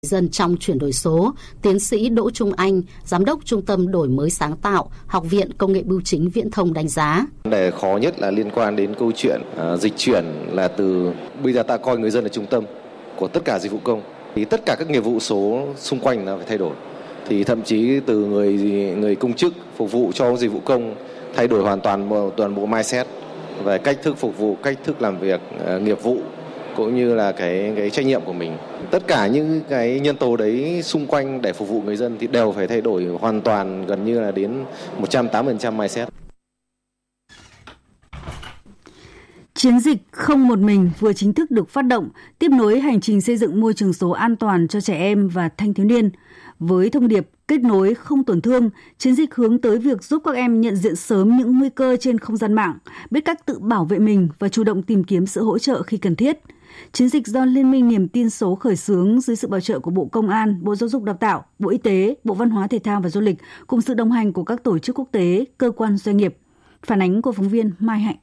dân trong chuyển đổi số, tiến sĩ Đỗ Trung Anh, Giám đốc Trung tâm Đổi mới sáng tạo, Học viện Công nghệ Bưu chính Viễn thông đánh giá. Đề khó nhất là liên quan đến câu chuyện dịch chuyển, là từ bây giờ ta coi người dân là trung tâm của tất cả dịch vụ công, thì tất cả các nghiệp vụ số xung quanh nó phải thay đổi. Thì thậm chí từ người công chức phục vụ cho dịch vụ công thay đổi hoàn toàn bộ mindset về cách thức phục vụ, cách thức làm việc, nghiệp vụ cũng như là cái trách nhiệm của mình. Tất cả những cái nhân tố đấy xung quanh để phục vụ người dân thì đều phải thay đổi hoàn toàn, gần như là đến 180% mindset. Chiến dịch Không một mình vừa chính thức được phát động, tiếp nối hành trình xây dựng môi trường số an toàn cho trẻ em và thanh thiếu niên. Với thông điệp kết nối không tổn thương, chiến dịch hướng tới việc giúp các em nhận diện sớm những nguy cơ trên không gian mạng, biết cách tự bảo vệ mình và chủ động tìm kiếm sự hỗ trợ khi cần thiết. Chiến dịch do Liên minh Niềm tin số khởi xướng dưới sự bảo trợ của Bộ Công an, Bộ Giáo dục Đào tạo, Bộ Y tế, Bộ Văn hóa Thể thao và Du lịch cùng sự đồng hành của các tổ chức quốc tế, cơ quan doanh nghiệp. Phản ánh của phóng viên Mai Hạnh.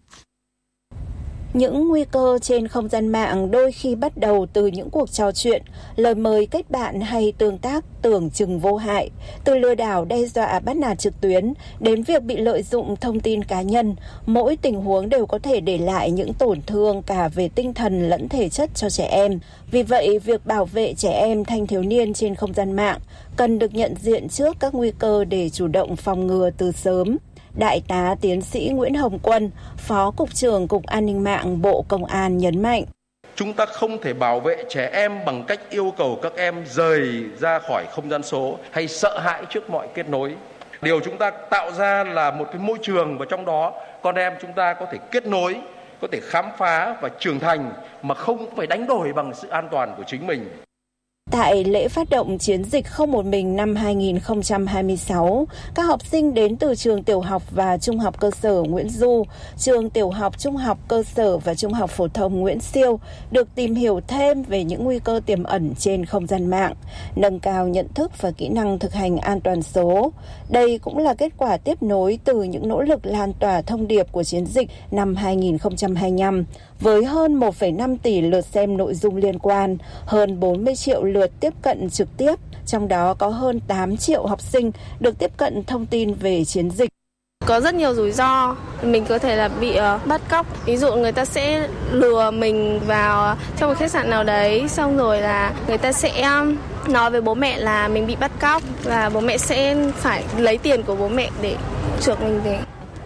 Những nguy cơ trên không gian mạng đôi khi bắt đầu từ những cuộc trò chuyện, lời mời kết bạn hay tương tác tưởng chừng vô hại, từ lừa đảo đe dọa bắt nạt trực tuyến đến việc bị lợi dụng thông tin cá nhân. Mỗi tình huống đều có thể để lại những tổn thương cả về tinh thần lẫn thể chất cho trẻ em. Vì vậy, việc bảo vệ trẻ em thanh thiếu niên trên không gian mạng cần được nhận diện trước các nguy cơ để chủ động phòng ngừa từ sớm. Đại tá tiến sĩ Nguyễn Hồng Quân, Phó Cục trưởng Cục An ninh mạng Bộ Công an nhấn mạnh. Chúng ta không thể bảo vệ trẻ em bằng cách yêu cầu các em rời ra khỏi không gian số hay sợ hãi trước mọi kết nối. Điều chúng ta tạo ra là một cái môi trường và trong đó con em chúng ta có thể kết nối, có thể khám phá và trưởng thành mà không phải đánh đổi bằng sự an toàn của chính mình. Tại lễ phát động chiến dịch Không một mình năm 2026, các học sinh đến từ trường tiểu học và trung học cơ sở Nguyễn Du, trường tiểu học trung học cơ sở và trung học phổ thông Nguyễn Siêu được tìm hiểu thêm về những nguy cơ tiềm ẩn trên không gian mạng, nâng cao nhận thức và kỹ năng thực hành an toàn số. Đây cũng là kết quả tiếp nối từ những nỗ lực lan tỏa thông điệp của chiến dịch năm 2025, với hơn 1,5 tỷ lượt xem nội dung liên quan, hơn 40 triệu lượt tiếp cận trực tiếp, trong đó có hơn 8 triệu học sinh được tiếp cận thông tin về chiến dịch. Có rất nhiều rủi ro, mình có thể là bị bắt cóc, ví dụ người ta sẽ lừa mình vào trong một khách sạn nào đấy, xong rồi là người ta sẽ nói với bố mẹ là mình bị bắt cóc và bố mẹ sẽ phải lấy tiền của bố mẹ để chuộc mình về.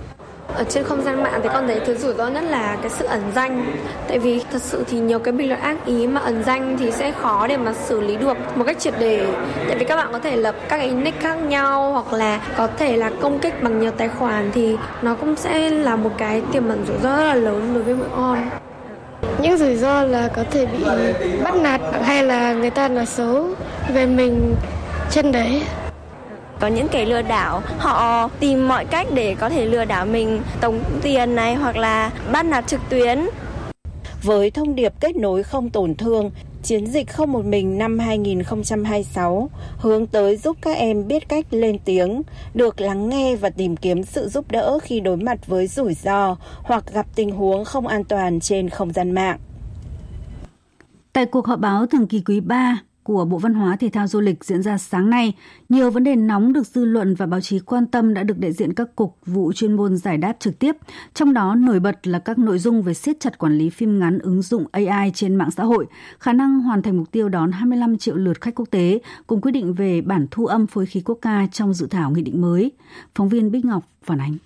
Ở trên không gian mạng thì con thấy thứ rủi ro nhất là cái sự ẩn danh. Tại vì thật sự thì nhiều cái bình luận ác ý mà ẩn danh thì sẽ khó để mà xử lý được một cách triệt để. Tại vì các bạn có thể lập các cái nick khác nhau hoặc là có thể là công kích bằng nhiều tài khoản thì nó cũng sẽ là một cái tiềm ẩn rủi ro rất là lớn đối với mỗi con. Những rủi ro là có thể bị bắt nạt hay là người ta nói xấu về mình trên đấy. Có những kẻ lừa đảo, họ tìm mọi cách để có thể lừa đảo mình, tống tiền này hoặc là bắt nạt trực tuyến. Với thông điệp kết nối không tổn thương, chiến dịch Không một mình năm 2026 hướng tới giúp các em biết cách lên tiếng, được lắng nghe và tìm kiếm sự giúp đỡ khi đối mặt với rủi ro hoặc gặp tình huống không an toàn trên không gian mạng. Tại cuộc họp báo thường kỳ quý 3 của Bộ Văn hóa Thể thao Du lịch diễn ra sáng nay, nhiều vấn đề nóng được dư luận và báo chí quan tâm đã được đại diện các cục vụ chuyên môn giải đáp trực tiếp. Trong đó nổi bật là các nội dung về siết chặt quản lý phim ngắn ứng dụng AI trên mạng xã hội, khả năng hoàn thành mục tiêu đón 25 triệu lượt khách quốc tế, cùng quyết định về bản thu âm phối khí quốc ca trong dự thảo nghị định mới. Phóng viên Bích Ngọc phản ánh.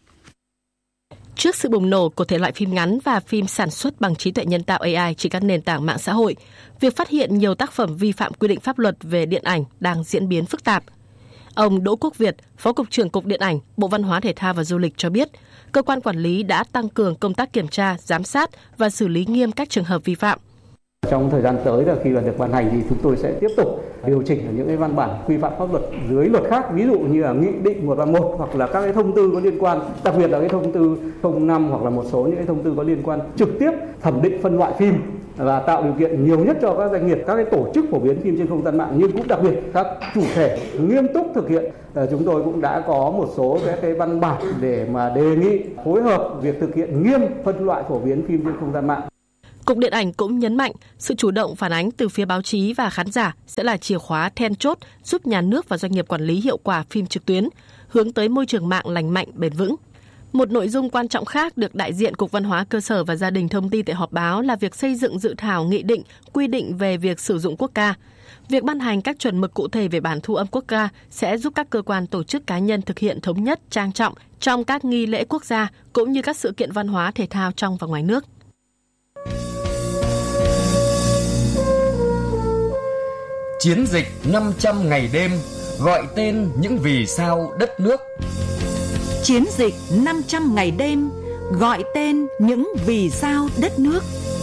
Trước sự bùng nổ của thể loại phim ngắn và phim sản xuất bằng trí tuệ nhân tạo AI trên các nền tảng mạng xã hội, việc phát hiện nhiều tác phẩm vi phạm quy định pháp luật về điện ảnh đang diễn biến phức tạp. Ông Đỗ Quốc Việt, Phó Cục trưởng Cục Điện ảnh, Bộ Văn hóa Thể thao và Du lịch cho biết, cơ quan quản lý đã tăng cường công tác kiểm tra, giám sát và xử lý nghiêm các trường hợp vi phạm. Trong thời gian tới là khi luật được ban hành thì chúng tôi sẽ tiếp tục điều chỉnh những cái văn bản quy phạm pháp luật dưới luật khác, ví dụ như là nghị định 131 hoặc là các cái thông tư có liên quan, đặc biệt là cái thông tư 05 hoặc là một số những cái thông tư có liên quan trực tiếp thẩm định phân loại phim và tạo điều kiện nhiều nhất cho các doanh nghiệp, các cái tổ chức phổ biến phim trên không gian mạng, nhưng cũng đặc biệt các chủ thể nghiêm túc thực hiện. Chúng tôi cũng đã có một số cái văn bản để mà đề nghị phối hợp việc thực hiện nghiêm phân loại phổ biến phim trên không gian mạng. Cục Điện ảnh cũng nhấn mạnh sự chủ động phản ánh từ phía báo chí và khán giả sẽ là chìa khóa then chốt giúp nhà nước và doanh nghiệp quản lý hiệu quả phim trực tuyến, hướng tới môi trường mạng lành mạnh, bền vững. Một nội dung quan trọng khác được đại diện Cục Văn hóa Cơ sở và Gia đình thông tin tại họp báo là việc xây dựng dự thảo nghị định quy định về việc sử dụng quốc ca. Việc ban hành các chuẩn mực cụ thể về bản thu âm quốc ca sẽ giúp các cơ quan, tổ chức, cá nhân thực hiện thống nhất, trang trọng trong các nghi lễ quốc gia cũng như các sự kiện văn hóa thể thao trong và ngoài nước. Chiến dịch 500 ngày đêm gọi tên những vì sao đất nước. Chiến dịch 500 ngày đêm gọi tên những vì sao đất nước.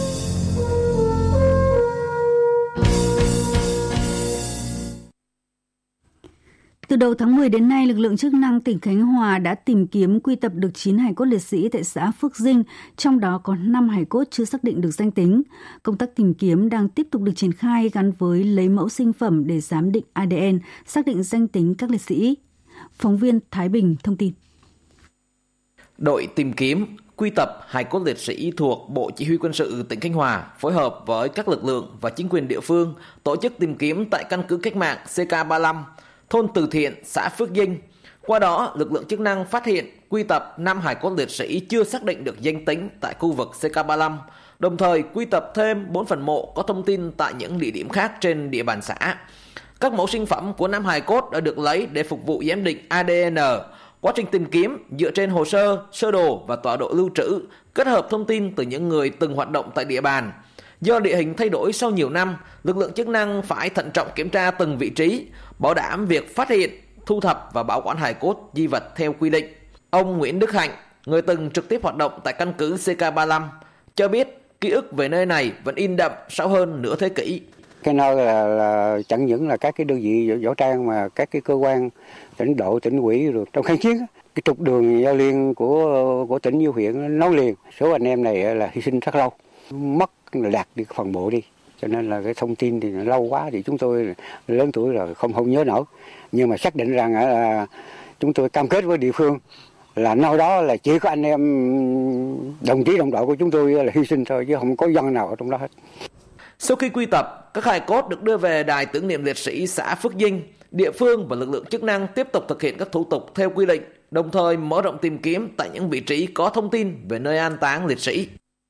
Từ đầu tháng 10 đến nay, lực lượng chức năng tỉnh Khánh Hòa đã tìm kiếm quy tập được 9 hài cốt liệt sĩ tại xã Phước Dinh, trong đó có 5 hài cốt chưa xác định được danh tính. Công tác tìm kiếm đang tiếp tục được triển khai gắn với lấy mẫu sinh phẩm để giám định ADN, xác định danh tính các liệt sĩ. Phóng viên Thái Bình thông tin. Đội tìm kiếm, quy tập hài cốt liệt sĩ thuộc Bộ Chỉ huy Quân sự tỉnh Khánh Hòa phối hợp với các lực lượng và chính quyền địa phương tổ chức tìm kiếm tại căn cứ cách mạng CK35, thôn Từ Thiện, xã Phước Dinh. Qua đó, lực lượng chức năng phát hiện quy tập 5 hài cốt liệt sĩ chưa xác định được danh tính tại khu vực CK35, đồng thời quy tập thêm 4 phần mộ có thông tin tại những địa điểm khác trên địa bàn xã. Các mẫu sinh phẩm của 5 hài cốt đã được lấy để phục vụ giám định ADN. Quá trình tìm kiếm dựa trên hồ sơ, sơ đồ và tọa độ lưu trữ, kết hợp thông tin từ những người từng hoạt động tại địa bàn. Do địa hình thay đổi sau nhiều năm, lực lượng chức năng phải thận trọng kiểm tra từng vị trí, bảo đảm việc phát hiện, thu thập và bảo quản hài cốt di vật theo quy định. Ông Nguyễn Đức Hạnh, người từng trực tiếp hoạt động tại căn cứ CK35, cho biết ký ức về nơi này vẫn in đậm sau hơn nửa thế kỷ. Cái nơi là chẳng những là các cái đơn vị võ trang mà các cái cơ quan tỉnh đội, tỉnh ủy rồi trong kháng chiến, cái trục đường giao liên của tỉnh với huyện nối liền, số anh em này là hy sinh rất lâu, mất lạc đi phần bộ đi, cho nên là cái thông tin thì nó lâu quá thì chúng tôi lớn tuổi rồi không nhớ nổi, nhưng mà xác định rằng là chúng tôi cam kết với địa phương là nơi đó là chỉ có anh em đồng chí đồng đội của chúng tôi là hy sinh thôi chứ không có dân nào ở trong đó hết. Sau khi quy tập, các hài cốt được đưa về đài tưởng niệm liệt sĩ xã Phước Dinh. Địa phương và lực lượng chức năng tiếp tục thực hiện các thủ tục theo quy định, đồng thời mở rộng tìm kiếm tại những vị trí có thông tin về nơi an táng liệt sĩ.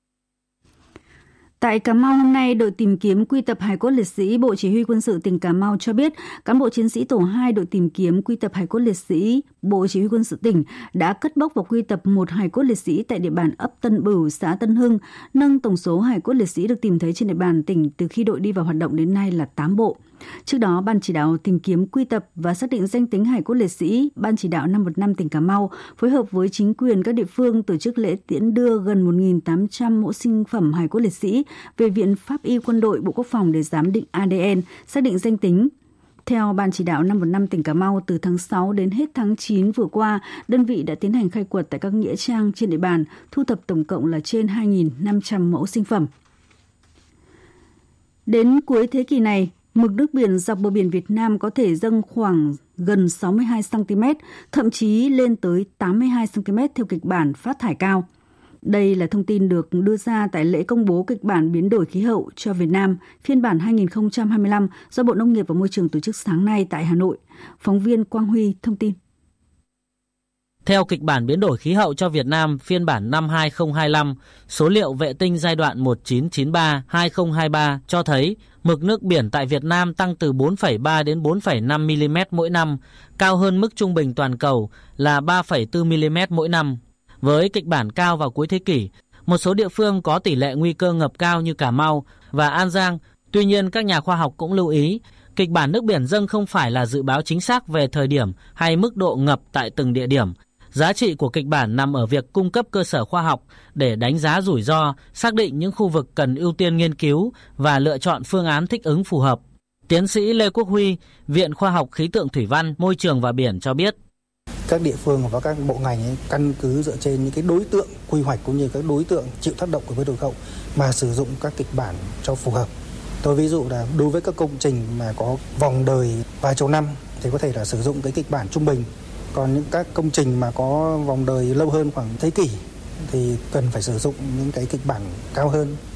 Tại Cà Mau hôm nay, đội tìm kiếm quy tập hài cốt liệt sĩ Bộ Chỉ huy Quân sự tỉnh Cà Mau cho biết, cán bộ chiến sĩ tổ 2 đội tìm kiếm quy tập hài cốt liệt sĩ Bộ Chỉ huy Quân sự tỉnh đã cất bốc và quy tập một hài cốt liệt sĩ tại địa bàn ấp Tân Bửu, xã Tân Hưng, nâng tổng số hài cốt liệt sĩ được tìm thấy trên địa bàn tỉnh từ khi đội đi vào hoạt động đến nay là 8 bộ. Trước đó, Ban chỉ đạo tìm kiếm quy tập và xác định danh tính hài cốt liệt sĩ, Ban chỉ đạo 515 tỉnh Cà Mau phối hợp với chính quyền các địa phương tổ chức lễ tiễn đưa gần 1.800 mẫu sinh phẩm hài cốt liệt sĩ về Viện Pháp y Quân đội Bộ Quốc phòng để giám định ADN, xác định danh tính. Theo Ban chỉ đạo 515 tỉnh Cà Mau, từ tháng 6 đến hết tháng 9 vừa qua, đơn vị đã tiến hành khai quật tại các nghĩa trang trên địa bàn, thu thập tổng cộng là trên 2.500 mẫu sinh phẩm. Đến cuối thế kỷ này, mực nước biển dọc bờ biển Việt Nam có thể dâng khoảng gần 62 cm, thậm chí lên tới 82 cm theo kịch bản phát thải cao. Đây là thông tin được đưa ra tại lễ công bố kịch bản biến đổi khí hậu cho Việt Nam phiên bản 2025 do Bộ Nông nghiệp và Môi trường tổ chức sáng nay tại Hà Nội. Phóng viên Quang Huy thông tin. Theo kịch bản biến đổi khí hậu cho Việt Nam phiên bản năm 2025, số liệu vệ tinh giai đoạn 1993-2023 cho thấy mực nước biển tại Việt Nam tăng từ 4,3 đến 4,5 mm mỗi năm, cao hơn mức trung bình toàn cầu là 3,4 mm mỗi năm. Với kịch bản cao vào cuối thế kỷ, một số địa phương có tỷ lệ nguy cơ ngập cao như Cà Mau và An Giang. Tuy nhiên, các nhà khoa học cũng lưu ý, kịch bản nước biển dâng không phải là dự báo chính xác về thời điểm hay mức độ ngập tại từng địa điểm. Giá trị của kịch bản nằm ở việc cung cấp cơ sở khoa học để đánh giá rủi ro, xác định những khu vực cần ưu tiên nghiên cứu và lựa chọn phương án thích ứng phù hợp. Tiến sĩ Lê Quốc Huy, Viện Khoa học Khí tượng Thủy văn, Môi trường và Biển cho biết. Các địa phương và các bộ ngành ấy, căn cứ dựa trên những cái đối tượng quy hoạch cũng như các đối tượng chịu tác động của biến đổi khí hậu mà sử dụng các kịch bản cho phù hợp. Tôi ví dụ là đối với các công trình mà có vòng đời vài chục năm thì có thể là sử dụng cái kịch bản trung bình. Còn những các công trình mà có vòng đời lâu hơn khoảng thế kỷ thì cần phải sử dụng những cái kịch bản cao hơn.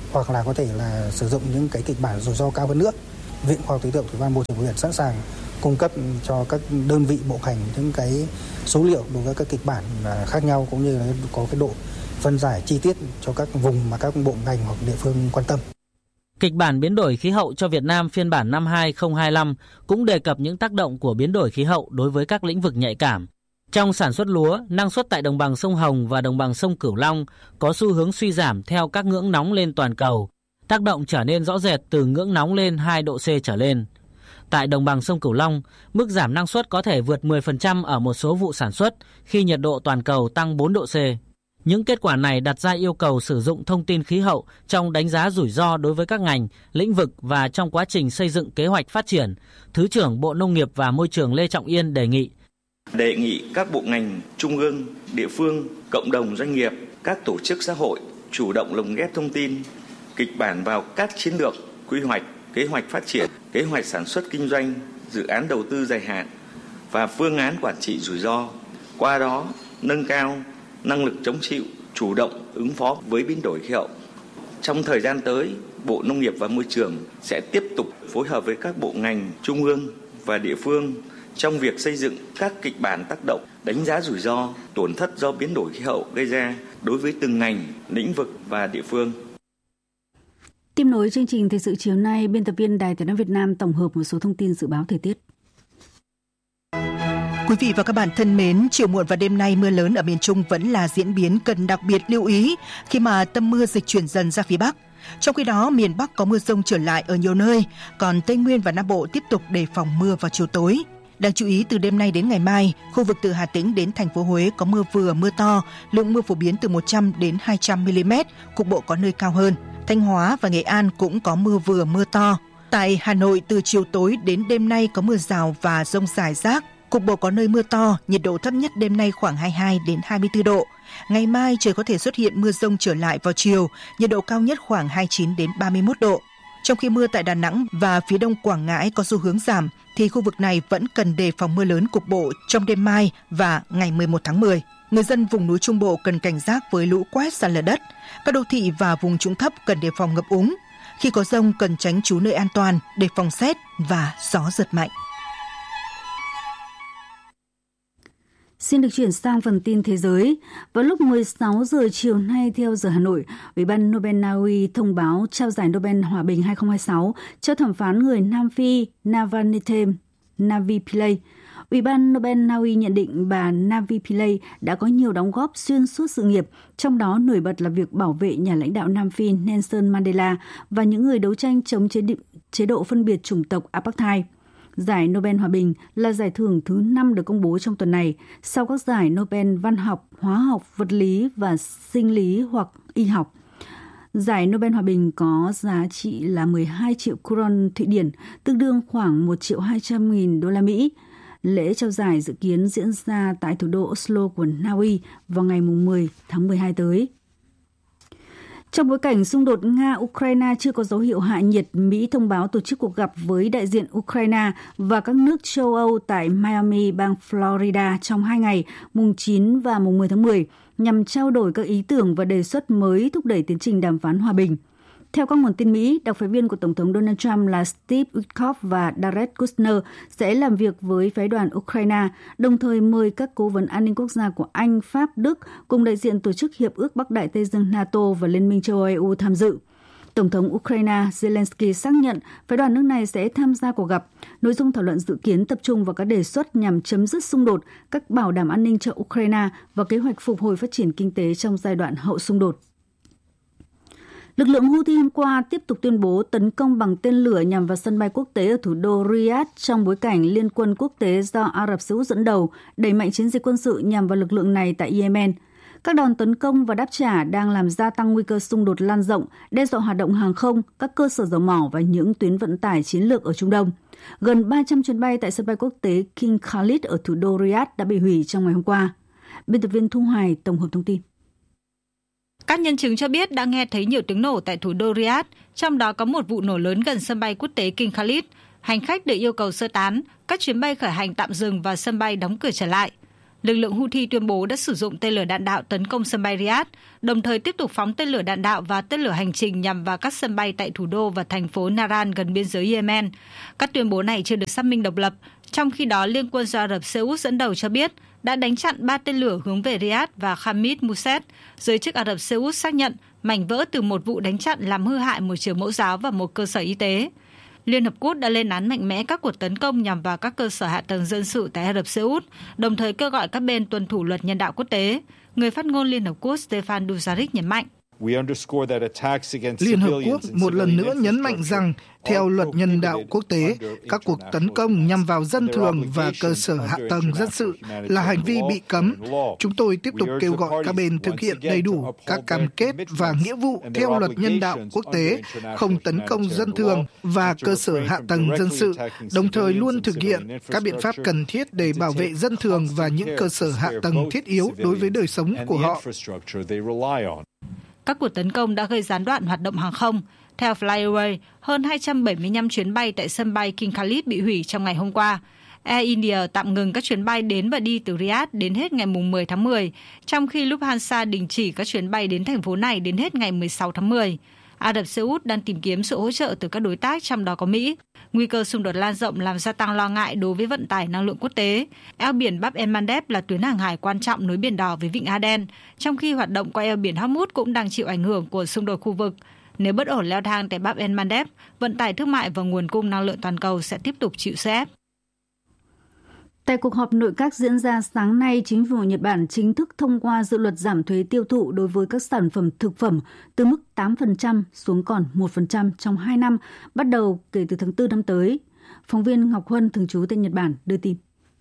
hoặc là có thể là sử dụng những cái kịch bản rủi ro cao hơn nữa. Viện Khoa học Khí tượng Thủy văn Môi trường huyện sẵn sàng cung cấp cho các đơn vị bộ ngành những cái số liệu đối với các kịch bản khác nhau, cũng như là có cái độ phân giải chi tiết cho các vùng mà các bộ ngành hoặc địa phương quan tâm. Kịch bản biến đổi khí hậu cho Việt Nam phiên bản năm 2025 cũng đề cập những tác động của biến đổi khí hậu đối với các lĩnh vực nhạy cảm. Trong sản xuất lúa, năng suất tại đồng bằng sông Hồng và đồng bằng sông Cửu Long có xu hướng suy giảm theo các ngưỡng nóng lên toàn cầu. Tác động trở nên rõ rệt từ ngưỡng nóng lên 2 độ C trở lên. Tại đồng bằng sông Cửu Long, mức giảm năng suất có thể vượt 10% ở một số vụ sản xuất khi nhiệt độ toàn cầu tăng 4 độ C. Những kết quả này đặt ra yêu cầu sử dụng thông tin khí hậu trong đánh giá rủi ro đối với các ngành, lĩnh vực và trong quá trình xây dựng kế hoạch phát triển. Thứ trưởng Bộ Nông nghiệp và Môi trường Lê Trọng Yên đề nghị các bộ ngành, trung ương, địa phương, cộng đồng doanh nghiệp, các tổ chức xã hội chủ động lồng ghép thông tin, kịch bản vào các chiến lược, quy hoạch, kế hoạch phát triển, kế hoạch sản xuất kinh doanh, dự án đầu tư dài hạn và phương án quản trị rủi ro. Qua đó, nâng cao năng lực chống chịu, chủ động ứng phó với biến đổi khí hậu. Trong thời gian tới, Bộ Nông nghiệp và Môi trường sẽ tiếp tục phối hợp với các bộ ngành, trung ương và địa phương trong việc xây dựng các kịch bản tác động, đánh giá rủi ro, tổn thất do biến đổi khí hậu gây ra đối với từng ngành, lĩnh vực và địa phương. Tiếp nối chương trình thời sự chiều nay, biên tập viên Đài Tiếng nói Việt Nam tổng hợp một số thông tin dự báo thời tiết. Quý vị và các bạn thân mến, chiều muộn và đêm nay mưa lớn ở miền Trung vẫn là diễn biến cần đặc biệt lưu ý khi mà tâm mưa dịch chuyển dần ra phía Bắc. Trong khi đó, miền Bắc có mưa rông trở lại ở nhiều nơi, còn Tây Nguyên và Nam Bộ tiếp tục đề phòng mưa vào chiều tối. Đáng chú ý từ đêm nay đến ngày mai, khu vực từ Hà Tĩnh đến thành phố Huế có mưa vừa mưa to, lượng mưa phổ biến từ 100 đến 200 mm, cục bộ có nơi cao hơn. Thanh Hóa và Nghệ An cũng có mưa vừa mưa to. Tại Hà Nội từ chiều tối đến đêm nay có mưa rào và dông rải rác, cục bộ có nơi mưa to, nhiệt độ thấp nhất đêm nay khoảng 22 đến 24 độ. Ngày mai trời có thể xuất hiện mưa dông trở lại vào chiều, nhiệt độ cao nhất khoảng 29 đến 31 độ. Trong khi mưa tại Đà Nẵng và phía đông Quảng Ngãi có xu hướng giảm, thì khu vực này vẫn cần đề phòng mưa lớn cục bộ trong đêm mai và ngày 11 tháng 10. Người dân vùng núi Trung Bộ cần cảnh giác với lũ quét, sạt lở đất. Các đô thị và vùng trũng thấp cần đề phòng ngập úng. Khi có dông cần tránh trú nơi an toàn, đề phòng sét và gió giật mạnh. Xin được chuyển sang phần tin thế giới. Vào lúc 16 giờ chiều nay theo giờ Hà Nội, Ủy ban Nobel Na Uy thông báo trao giải Nobel Hòa bình 2026 cho thẩm phán người Nam Phi Navalny Navi Pillay. Ủy ban Nobel Na Uy nhận định bà Navi Pillay đã có nhiều đóng góp xuyên suốt sự nghiệp, trong đó nổi bật là việc bảo vệ nhà lãnh đạo Nam Phi Nelson Mandela và những người đấu tranh chống chế độ phân biệt chủng tộc apartheid. Giải Nobel Hòa bình là giải thưởng thứ 5 được công bố trong tuần này, sau các giải Nobel văn học, hóa học, vật lý và sinh lý hoặc y học. Giải Nobel Hòa bình có giá trị là 12 triệu kron Thụy Điển, tương đương khoảng 1.200.000 đô la Mỹ. Lễ trao giải dự kiến diễn ra tại thủ đô Oslo của Na Uy vào ngày 10 tháng 12 tới. Trong bối cảnh xung đột Nga-Ukraine chưa có dấu hiệu hạ nhiệt, Mỹ thông báo tổ chức cuộc gặp với đại diện Ukraine và các nước châu Âu tại Miami, bang Florida trong 2 ngày, mùng 9 và mùng 10 tháng 10, nhằm trao đổi các ý tưởng và đề xuất mới thúc đẩy tiến trình đàm phán hòa bình. Theo các nguồn tin Mỹ, đặc phái viên của Tổng thống Donald Trump là Steve Witkoff và Jared Kushner sẽ làm việc với phái đoàn Ukraine, đồng thời mời các cố vấn an ninh quốc gia của Anh, Pháp, Đức cùng đại diện Tổ chức Hiệp ước Bắc Đại Tây Dương NATO và Liên minh châu Âu EU tham dự. Tổng thống Ukraine Zelensky xác nhận phái đoàn nước này sẽ tham gia cuộc gặp. Nội dung thảo luận dự kiến tập trung vào các đề xuất nhằm chấm dứt xung đột, các bảo đảm an ninh cho Ukraine và kế hoạch phục hồi phát triển kinh tế trong giai đoạn hậu xung đột. Lực lượng Houthi hôm qua tiếp tục tuyên bố tấn công bằng tên lửa nhằm vào sân bay quốc tế ở thủ đô Riyadh trong bối cảnh Liên quân quốc tế do Ả Rập Xê Út dẫn đầu đẩy mạnh chiến dịch quân sự nhằm vào lực lượng này tại Yemen. Các đòn tấn công và đáp trả đang làm gia tăng nguy cơ xung đột lan rộng, đe dọa hoạt động hàng không, các cơ sở dầu mỏ và những tuyến vận tải chiến lược ở Trung Đông. Gần 300 chuyến bay tại sân bay quốc tế King Khalid ở thủ đô Riyadh đã bị hủy trong ngày hôm qua. Biên tập viên Thu Hoài tổng hợp thông tin. Các nhân chứng cho biết đã nghe thấy nhiều tiếng nổ tại thủ đô Riyadh, trong đó có một vụ nổ lớn gần sân bay quốc tế King Khalid. Hành khách được yêu cầu sơ tán, các chuyến bay khởi hành tạm dừng và sân bay đóng cửa trở lại. Lực lượng Houthi tuyên bố đã sử dụng tên lửa đạn đạo tấn công sân bay Riyadh, đồng thời tiếp tục phóng tên lửa đạn đạo và tên lửa hành trình nhằm vào các sân bay tại thủ đô và thành phố Naran gần biên giới Yemen. Các tuyên bố này chưa được xác minh độc lập. Trong khi đó, Liên quân do Ả Rập Xê Út dẫn đầu cho biết đã đánh chặn 3 tên lửa hướng về Riyadh và Khamis Musset. Giới chức Ả Rập Xê Út xác nhận mảnh vỡ từ một vụ đánh chặn làm hư hại một trường mẫu giáo và một cơ sở y tế. Liên Hợp Quốc đã lên án mạnh mẽ các cuộc tấn công nhằm vào các cơ sở hạ tầng dân sự tại Ả Rập Xê Út, đồng thời kêu gọi các bên tuân thủ luật nhân đạo quốc tế. Người phát ngôn Liên Hợp Quốc Stefan Dujarric nhấn mạnh. Liên Hợp Quốc một lần nữa nhấn mạnh rằng, theo luật nhân đạo quốc tế, các cuộc tấn công nhằm vào dân thường và cơ sở hạ tầng dân sự là hành vi bị cấm. Chúng tôi tiếp tục kêu gọi các bên thực hiện đầy đủ các cam kết và nghĩa vụ theo luật nhân đạo quốc tế, không tấn công dân thường và cơ sở hạ tầng dân sự, đồng thời luôn thực hiện các biện pháp cần thiết để bảo vệ dân thường và những cơ sở hạ tầng thiết yếu đối với đời sống của họ. Các cuộc tấn công đã gây gián đoạn hoạt động hàng không. Theo Flyaway, hơn 275 chuyến bay tại sân bay King Khalid bị hủy trong ngày hôm qua. Air India tạm ngừng các chuyến bay đến và đi từ Riyadh đến hết ngày 10 tháng 10, trong khi Lufthansa đình chỉ các chuyến bay đến thành phố này đến hết ngày 16 tháng 10. Ả Rập Xê Út đang tìm kiếm sự hỗ trợ từ các đối tác, trong đó có Mỹ. Nguy cơ xung đột lan rộng làm gia tăng lo ngại đối với vận tải năng lượng quốc tế. Eo biển Bab el-Mandeb là tuyến hàng hải quan trọng nối Biển Đỏ với Vịnh Aden, trong khi hoạt động qua eo biển Hormuz cũng đang chịu ảnh hưởng của xung đột khu vực. Nếu bất ổn leo thang tại Bab el-Mandeb, vận tải thương mại và nguồn cung năng lượng toàn cầu sẽ tiếp tục chịu sức ép. Tại cuộc họp nội các diễn ra sáng nay, chính phủ Nhật Bản chính thức thông qua dự luật giảm thuế tiêu thụ đối với các sản phẩm thực phẩm từ mức 8% xuống còn 1% trong 2 năm, bắt đầu kể từ tháng 4 năm tới. Phóng viên Ngọc Huân thường trú tại Nhật Bản đưa tin.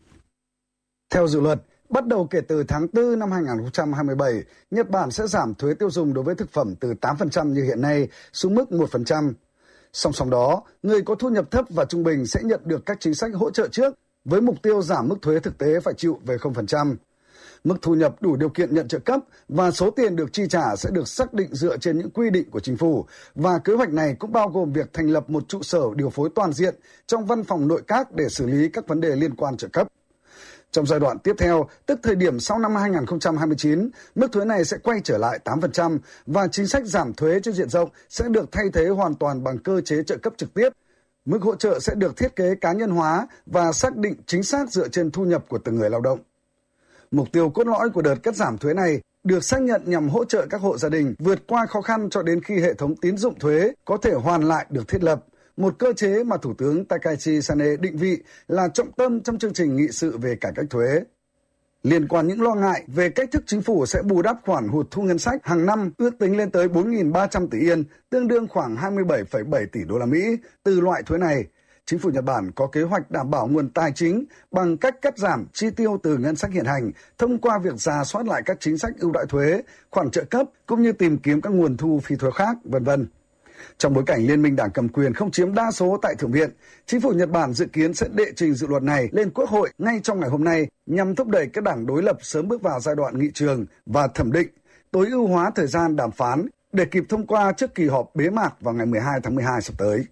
Theo dự luật, bắt đầu kể từ tháng 4 năm 2027, Nhật Bản sẽ giảm thuế tiêu dùng đối với thực phẩm từ 8% như hiện nay xuống mức 1%. Song song đó, người có thu nhập thấp và trung bình sẽ nhận được các chính sách hỗ trợ trước, với mục tiêu giảm mức thuế thực tế phải chịu về 0%. Mức thu nhập đủ điều kiện nhận trợ cấp và số tiền được chi trả sẽ được xác định dựa trên những quy định của chính phủ, và kế hoạch này cũng bao gồm việc thành lập một trụ sở điều phối toàn diện trong văn phòng nội các để xử lý các vấn đề liên quan trợ cấp. Trong giai đoạn tiếp theo, tức thời điểm sau năm 2029, mức thuế này sẽ quay trở lại 8% và chính sách giảm thuế trên diện rộng sẽ được thay thế hoàn toàn bằng cơ chế trợ cấp trực tiếp. Mức hỗ trợ sẽ được thiết kế cá nhân hóa và xác định chính xác dựa trên thu nhập của từng người lao động. Mục tiêu cốt lõi của đợt cắt giảm thuế này được xác nhận nhằm hỗ trợ các hộ gia đình vượt qua khó khăn cho đến khi hệ thống tín dụng thuế có thể hoàn lại được thiết lập, một cơ chế mà Thủ tướng Takaichi Sane định vị là trọng tâm trong chương trình nghị sự về cải cách thuế. Liên quan những lo ngại về cách thức chính phủ sẽ bù đắp khoản hụt thu ngân sách hàng năm ước tính lên tới 4.300 tỷ yên, tương đương khoảng 27,7 tỷ đô la Mỹ từ loại thuế này, chính phủ Nhật Bản có kế hoạch đảm bảo nguồn tài chính bằng cách cắt giảm chi tiêu từ ngân sách hiện hành thông qua việc rà soát lại các chính sách ưu đãi thuế, khoản trợ cấp cũng như tìm kiếm các nguồn thu phi thuế khác, v.v. Trong bối cảnh Liên minh đảng cầm quyền không chiếm đa số tại Thượng viện, chính phủ Nhật Bản dự kiến sẽ đệ trình dự luật này lên Quốc hội ngay trong ngày hôm nay nhằm thúc đẩy các đảng đối lập sớm bước vào giai đoạn nghị trường và thẩm định, tối ưu hóa thời gian đàm phán để kịp thông qua trước kỳ họp bế mạc vào ngày 12 tháng 12 sắp tới.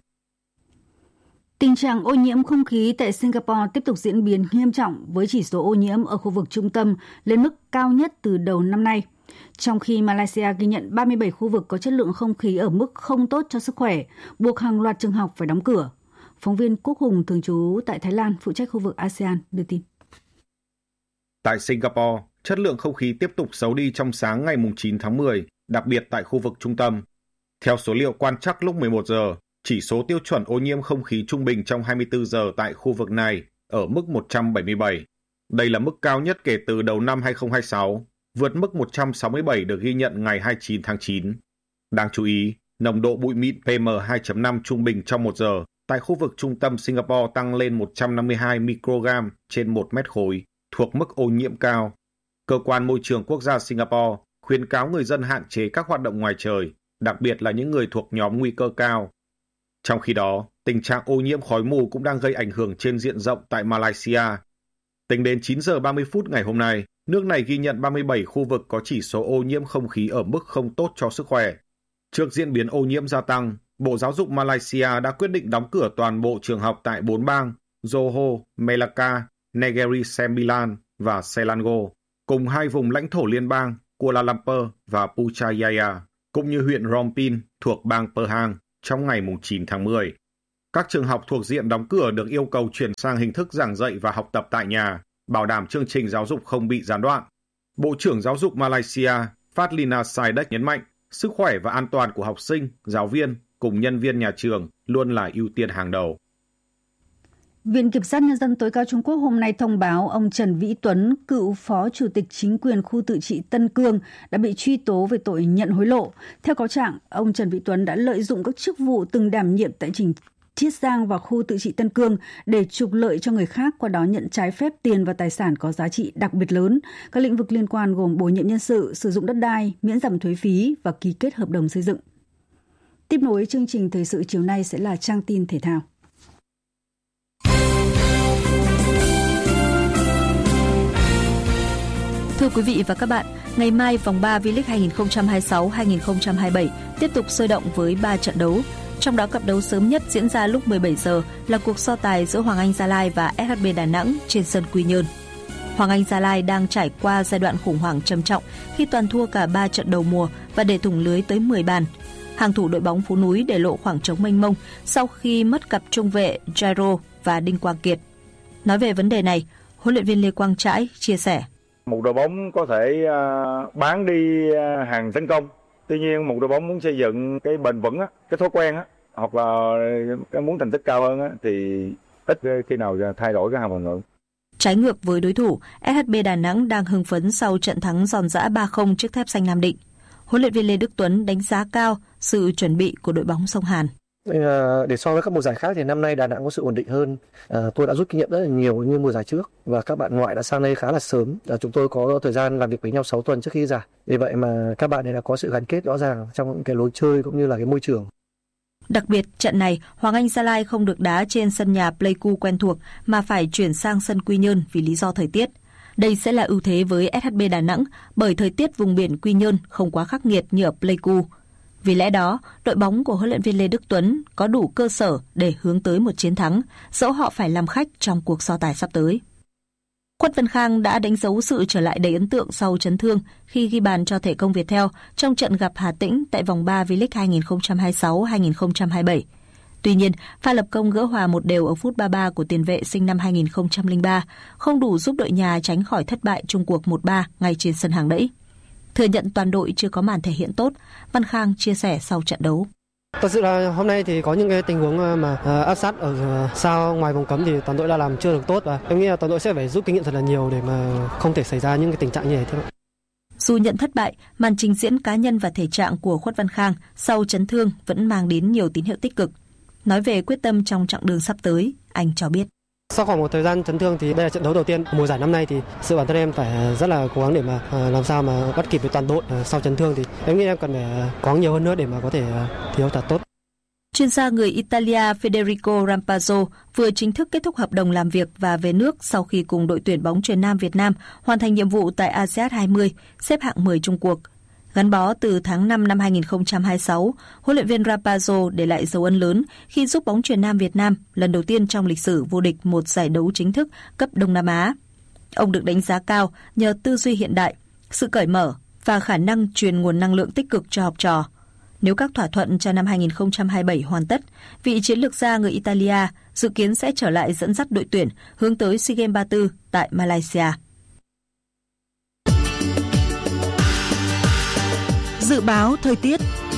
Tình trạng ô nhiễm không khí tại Singapore tiếp tục diễn biến nghiêm trọng với chỉ số ô nhiễm ở khu vực trung tâm lên mức cao nhất từ đầu năm nay. Trong khi Malaysia ghi nhận 37 khu vực có chất lượng không khí ở mức không tốt cho sức khỏe, buộc hàng loạt trường học phải đóng cửa. Phóng viên Quốc Hùng thường trú tại Thái Lan phụ trách khu vực ASEAN đưa tin. Tại Singapore, chất lượng không khí tiếp tục xấu đi trong sáng ngày 9 tháng 10, đặc biệt tại khu vực trung tâm. Theo số liệu quan trắc lúc 11 giờ, chỉ số tiêu chuẩn ô nhiễm không khí trung bình trong 24 giờ tại khu vực này ở mức 177. Đây là mức cao nhất kể từ đầu năm 2026, vượt mức 167 được ghi nhận ngày 29 tháng 9. Đáng chú ý, nồng độ bụi mịn PM2.5 trung bình trong 1 giờ tại khu vực trung tâm Singapore tăng lên 152 microgram trên 1 mét khối, thuộc mức ô nhiễm cao. Cơ quan Môi trường Quốc gia Singapore khuyến cáo người dân hạn chế các hoạt động ngoài trời, đặc biệt là những người thuộc nhóm nguy cơ cao. Trong khi đó, tình trạng ô nhiễm khói mù cũng đang gây ảnh hưởng trên diện rộng tại Malaysia. Tính đến 9 giờ 30 phút ngày hôm nay, nước này ghi nhận 37 khu vực có chỉ số ô nhiễm không khí ở mức không tốt cho sức khỏe. Trước diễn biến ô nhiễm gia tăng, Bộ Giáo dục Malaysia đã quyết định đóng cửa toàn bộ trường học tại 4 bang Johor, Melaka, Negeri Sembilan và Selangor, cùng 2 vùng lãnh thổ liên bang Kuala Lumpur và Puchayaya, cũng như huyện Rompin thuộc bang Pahang trong ngày 9 tháng 10. Các trường học thuộc diện đóng cửa được yêu cầu chuyển sang hình thức giảng dạy và học tập tại nhà, bảo đảm chương trình giáo dục không bị gián đoạn. Bộ trưởng Giáo dục Malaysia Fadlina Sidek nhấn mạnh, sức khỏe và an toàn của học sinh, giáo viên cùng nhân viên nhà trường luôn là ưu tiên hàng đầu. Viện Kiểm sát Nhân dân tối cao Trung Quốc hôm nay thông báo ông Trần Vĩ Tuấn, cựu phó chủ tịch chính quyền khu tự trị Tân Cương, đã bị truy tố về tội nhận hối lộ. Theo cáo trạng, ông Trần Vĩ Tuấn đã lợi dụng các chức vụ từng đảm nhiệm tại tỉnh Chiết Giang và khu tự trị Tân Cương để trục lợi cho người khác, qua đó nhận trái phép tiền và tài sản có giá trị đặc biệt lớn. Các lĩnh vực liên quan gồm bổ nhiệm nhân sự, sử dụng đất đai, miễn giảm thuế phí và ký kết hợp đồng xây dựng. Tiếp nối chương trình thời sự chiều nay sẽ là trang tin thể thao. Thưa quý vị và các bạn, ngày mai vòng 3 V-League 2026-2027 tiếp tục sôi động với 3 trận đấu. Trong đó cặp đấu sớm nhất diễn ra lúc 17 giờ là cuộc so tài giữa Hoàng Anh Gia Lai và SHB Đà Nẵng trên sân Quy Nhơn. Hoàng Anh Gia Lai đang trải qua giai đoạn khủng hoảng trầm trọng khi toàn thua cả 3 trận đầu mùa và để thủng lưới tới 10 bàn. Hàng thủ đội bóng Phú Núi để lộ khoảng trống mênh mông sau khi mất cặp trung vệ Jairo và Đinh Quang Kiệt. Nói về vấn đề này, huấn luyện viên Lê Quang Trãi chia sẻ. Một đội bóng có thể bán đi hàng tấn công. Tuy nhiên một đội bóng muốn xây dựng cái bền vững, cái thói quen hoặc là cái muốn thành tích cao hơn thì ít khi nào thay đổi cái hàng phòng ngự. Trái ngược với đối thủ, SHB Đà Nẵng đang hưng phấn sau trận thắng giòn giã 3-0 trước Thép Xanh Nam Định. Huấn luyện viên Lê Đức Tuấn đánh giá cao sự chuẩn bị của đội bóng sông Hàn. Để so với các mùa giải khác thì năm nay Đà Nẵng có sự ổn định hơn. Tôi đã rút kinh nghiệm rất là nhiều như mùa giải trước và các bạn ngoại đã sang đây khá là sớm. Chúng tôi có thời gian làm việc với nhau 6 tuần trước khi giải. Vì vậy mà các bạn này đã có sự gắn kết rõ ràng trong cái lối chơi cũng như là cái môi trường. Đặc biệt, trận này, Hoàng Anh Gia Lai không được đá trên sân nhà Pleiku quen thuộc mà phải chuyển sang sân Quy Nhơn vì lý do thời tiết. Đây sẽ là ưu thế với SHB Đà Nẵng bởi thời tiết vùng biển Quy Nhơn không quá khắc nghiệt như ở Pleiku. Vì lẽ đó, đội bóng của huấn luyện viên Lê Đức Tuấn có đủ cơ sở để hướng tới một chiến thắng, dẫu họ phải làm khách trong cuộc so tài sắp tới. Khuất Văn Khang đã đánh dấu sự trở lại đầy ấn tượng sau chấn thương khi ghi bàn cho Thể Công Viettel trong trận gặp Hà Tĩnh tại vòng 3 V-League 2026-2027. Tuy nhiên, pha lập công gỡ hòa 1-1 ở phút 33 của tiền vệ sinh năm 2003 không đủ giúp đội nhà tránh khỏi thất bại chung cuộc 1-3 ngay trên sân hàng đẫy. Thừa nhận toàn đội chưa có màn thể hiện tốt, Văn Khang chia sẻ sau trận đấu. Thật sự là hôm nay thì có những cái tình huống mà áp sát ở xa ngoài vòng cấm thì toàn đội đã làm chưa được tốt và em nghĩ là toàn đội sẽ phải rút kinh nghiệm thật là nhiều để mà không thể xảy ra những cái tình trạng như thế. Dù nhận thất bại, màn trình diễn cá nhân và thể trạng của Khuất Văn Khang sau chấn thương vẫn mang đến nhiều tín hiệu tích cực. Nói về quyết tâm trong chặng đường sắp tới, anh cho biết. Sau khoảng một thời gian chấn thương thì đây là trận đấu đầu tiên mùa giải năm nay thì sự bản thân em phải rất là cố gắng để mà làm sao mà bắt kịp với toàn đội. Sau chấn thương thì em nghĩ em cần phải cố gắng nhiều hơn nữa để mà có thể thi đấu thật tốt. Chuyên gia người Italia Federico Rampazzo vừa chính thức kết thúc hợp đồng làm việc và về nước sau khi cùng đội tuyển bóng chuyền nam Việt Nam hoàn thành nhiệm vụ tại ASEAN 20, xếp hạng 10 chung cuộc. Gắn bó từ tháng 5 năm 2026, huấn luyện viên Rampazzo để lại dấu ấn lớn khi giúp bóng chuyền nam Việt Nam lần đầu tiên trong lịch sử vô địch một giải đấu chính thức cấp Đông Nam Á. Ông được đánh giá cao nhờ tư duy hiện đại, sự cởi mở và khả năng truyền nguồn năng lượng tích cực cho học trò. Nếu các thỏa thuận cho năm 2027 hoàn tất, vị chiến lược gia người Italia dự kiến sẽ trở lại dẫn dắt đội tuyển hướng tới SEA Games 34 tại Malaysia. Dự báo thời tiết.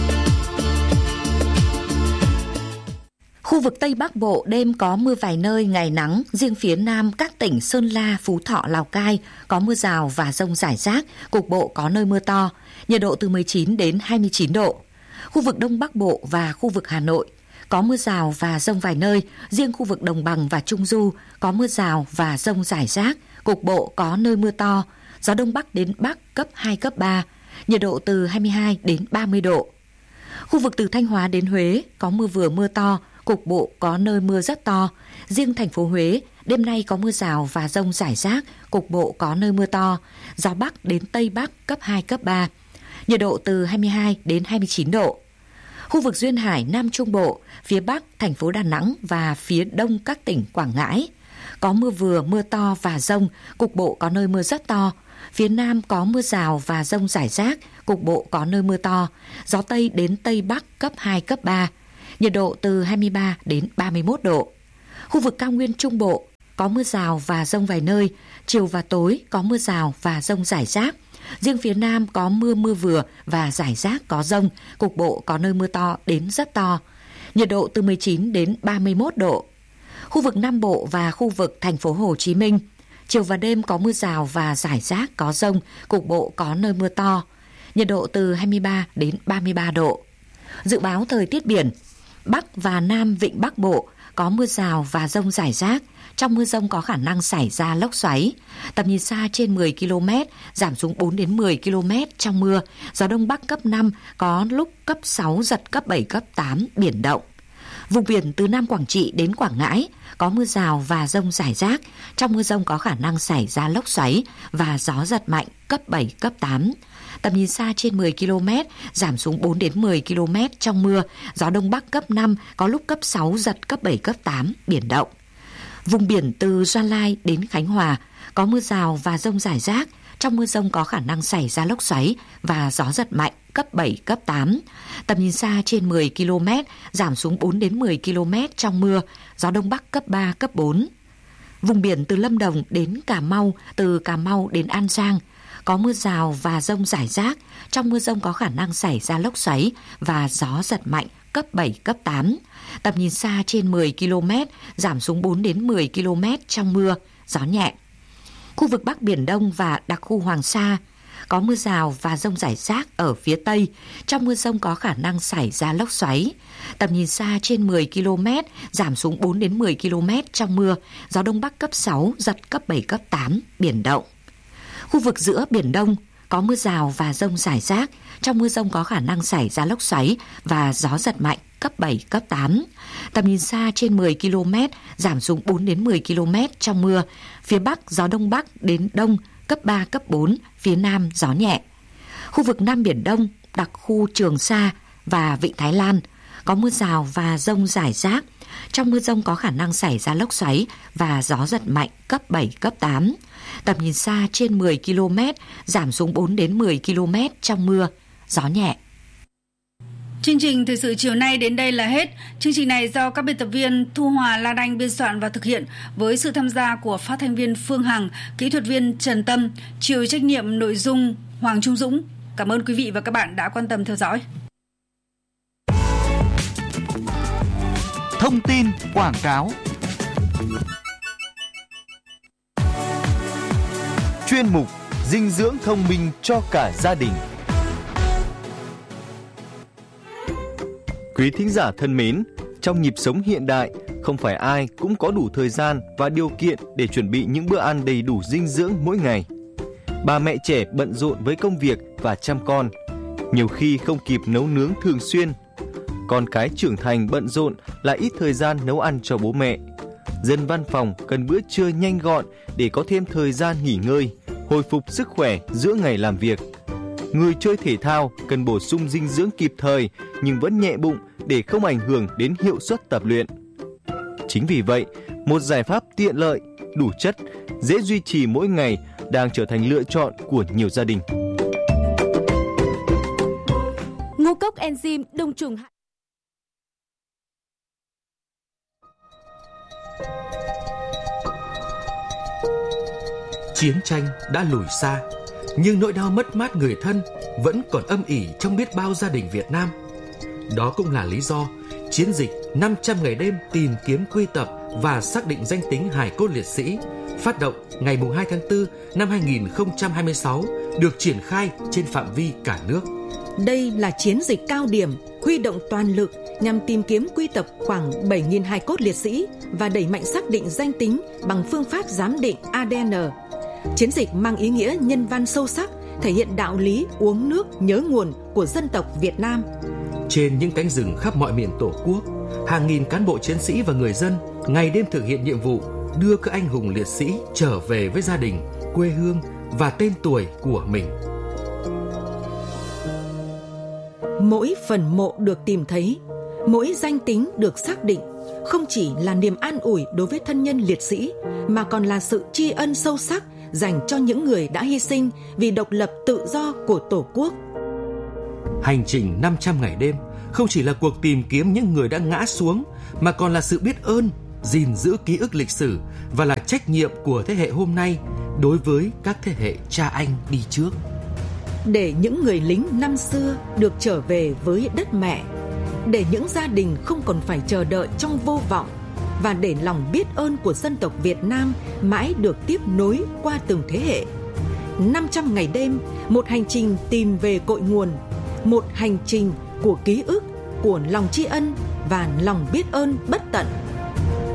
Khu vực Tây Bắc Bộ đêm có mưa vài nơi, ngày nắng. Riêng phía Nam các tỉnh Sơn La, Phú Thọ, Lào Cai có mưa rào và dông rải rác, cục bộ có nơi mưa to. Nhiệt độ từ 19 đến 29 độ. Khu vực Đông Bắc Bộ và khu vực Hà Nội có mưa rào và dông vài nơi. Riêng khu vực Đồng Bằng và Trung Du có mưa rào và dông rải rác, cục bộ có nơi mưa to. Gió Đông Bắc đến Bắc cấp 2, cấp 3. Nhiệt độ từ 22 đến 30 độ. Khu vực từ Thanh Hóa đến Huế có mưa vừa mưa to, cục bộ có nơi mưa rất to. Riêng thành phố Huế, đêm nay có mưa rào và dông rải rác, cục bộ có nơi mưa to. Gió Bắc đến Tây Bắc cấp 2, cấp 3. Nhiệt độ từ 22 đến 29 độ. Khu vực Duyên Hải, Nam Trung Bộ, phía Bắc thành phố Đà Nẵng và phía Đông các tỉnh Quảng Ngãi có mưa vừa, mưa to và dông, cục bộ có nơi mưa rất to. Phía Nam có mưa rào và dông rải rác, cục bộ có nơi mưa to. Gió Tây đến Tây Bắc cấp 2, cấp 3. Nhiệt độ từ 23 đến 31 độ. Khu vực cao nguyên Trung Bộ có mưa rào và dông vài nơi, chiều và tối có mưa rào và dông rải rác. Riêng phía Nam có mưa vừa và rải rác có dông, cục bộ có nơi mưa to đến rất to. Nhiệt độ từ 19 đến 31 độ. Khu vực Nam Bộ và khu vực thành phố Hồ Chí Minh, chiều và đêm có mưa rào và rải rác có dông, cục bộ có nơi mưa to. Nhiệt độ từ 23 đến 33 độ. Dự báo thời tiết biển, Bắc và Nam Vịnh Bắc Bộ có mưa rào và dông rải rác. Trong mưa dông có khả năng xảy ra lốc xoáy. Tầm nhìn xa trên 10 km, giảm xuống 4 đến 10 km trong mưa. Gió Đông Bắc cấp 5, có lúc cấp 6, giật cấp 7, cấp 8, biển động. Vùng biển từ Nam Quảng Trị đến Quảng Ngãi có mưa rào và dông rải rác. Trong mưa dông có khả năng xảy ra lốc xoáy và gió giật mạnh cấp 7, cấp 8. Tầm nhìn xa trên 10 km, giảm xuống 4 đến 10 km trong mưa. Gió Đông Bắc cấp 5, có lúc cấp 6, giật cấp 7, cấp 8, biển động. Vùng biển từ Gia Lai đến Khánh Hòa có mưa rào và dông rải rác. Trong mưa dông có khả năng xảy ra lốc xoáy và gió giật mạnh cấp 7, cấp 8. Tầm nhìn xa trên 10 km, giảm xuống 4 đến 10 km trong mưa. Gió Đông Bắc cấp 3, cấp 4. Vùng biển từ Lâm Đồng đến Cà Mau, từ Cà Mau đến An Giang có mưa rào và dông rải rác. Trong mưa dông có khả năng xảy ra lốc xoáy và gió giật mạnh cấp 7, cấp 8. Tầm nhìn xa trên 10 km, giảm xuống 4 đến 10 km trong mưa, gió nhẹ. Khu vực Bắc Biển Đông và đặc khu Hoàng Sa có mưa rào và dông rải rác ở phía Tây. Trong mưa dông có khả năng xảy ra lốc xoáy. Tầm nhìn xa trên 10 km, giảm xuống 4 đến 10 km trong mưa, gió Đông Bắc cấp 6, giật cấp 7, cấp 8, biển động. Khu vực giữa Biển Đông có mưa rào và dông rải rác. Trong mưa dông có khả năng xảy ra lốc xoáy và gió giật mạnh cấp 7, cấp 8. Tầm nhìn xa trên 10 km, giảm xuống 4 đến 10 km trong mưa. Phía Bắc gió Đông Bắc đến Đông cấp 3, cấp 4, phía Nam gió nhẹ. Khu vực Nam Biển Đông, đặc khu Trường Sa và Vịnh Thái Lan có mưa rào và dông rải rác. Trong mưa dông có khả năng xảy ra lốc xoáy và gió giật mạnh cấp 7, cấp 8. Tầm nhìn xa trên 10 km, giảm xuống 4 đến 10 km trong mưa, gió nhẹ. Chương trình thời sự chiều nay đến đây là hết. Chương trình này do các biên tập viên Thu Hòa, Lan Anh biên soạn và thực hiện với sự tham gia của phát thanh viên Phương Hằng, kỹ thuật viên Trần Tâm, chịu trách nhiệm nội dung Hoàng Trung Dũng. Cảm ơn quý vị và các bạn đã quan tâm theo dõi. Thông tin quảng cáo. Chuyên mục dinh dưỡng thông minh cho cả gia đình. Quý thính giả thân mến, trong nhịp sống hiện đại, không phải ai cũng có đủ thời gian và điều kiện để chuẩn bị những bữa ăn đầy đủ dinh dưỡng mỗi ngày. Bà mẹ trẻ bận rộn với công việc và chăm con, nhiều khi không kịp nấu nướng thường xuyên. Con cái trưởng thành bận rộn lại ít thời gian nấu ăn cho bố mẹ. Dân văn phòng cần bữa trưa nhanh gọn để có thêm thời gian nghỉ ngơi, hồi phục sức khỏe giữa ngày làm việc. Người chơi thể thao cần bổ sung dinh dưỡng kịp thời nhưng vẫn nhẹ bụng để không ảnh hưởng đến hiệu suất tập luyện. Chính vì vậy, một giải pháp tiện lợi, đủ chất, dễ duy trì mỗi ngày đang trở thành lựa chọn của nhiều gia đình. Ngũ cốc enzyme đông trùng. Chiến tranh đã lùi xa, nhưng nỗi đau mất mát người thân vẫn còn âm ỉ trong biết bao gia đình Việt Nam. Đó cũng là lý do chiến dịch 500 ngày đêm tìm kiếm, quy tập và xác định danh tính hài cốt liệt sĩ phát động ngày 2 tháng 4 năm 2026 được triển khai trên phạm vi cả nước. Đây là chiến dịch cao điểm, huy động toàn lực nhằm tìm kiếm, quy tập khoảng 7.000 hài cốt liệt sĩ và đẩy mạnh xác định danh tính bằng phương pháp giám định ADN. Chiến dịch mang ý nghĩa nhân văn sâu sắc, thể hiện đạo lý uống nước nhớ nguồn của dân tộc Việt Nam. Trên những cánh rừng khắp mọi miền Tổ quốc, hàng nghìn cán bộ chiến sĩ và người dân ngày đêm thực hiện nhiệm vụ đưa các anh hùng liệt sĩ trở về với gia đình, quê hương và tên tuổi của mình. Mỗi phần mộ được tìm thấy, mỗi danh tính được xác định, không chỉ là niềm an ủi đối với thân nhân liệt sĩ, mà còn là sự tri ân sâu sắc dành cho những người đã hy sinh vì độc lập tự do của Tổ quốc. Hành trình 500 ngày đêm không chỉ là cuộc tìm kiếm những người đã ngã xuống, mà còn là sự biết ơn, gìn giữ ký ức lịch sử và là trách nhiệm của thế hệ hôm nay đối với các thế hệ cha anh đi trước. Để những người lính năm xưa được trở về với đất mẹ, để những gia đình không còn phải chờ đợi trong vô vọng, và để lòng biết ơn của dân tộc Việt Nam mãi được tiếp nối qua từng thế hệ. 500 ngày đêm, một hành trình tìm về cội nguồn, một hành trình của ký ức, của lòng tri ân và lòng biết ơn bất tận.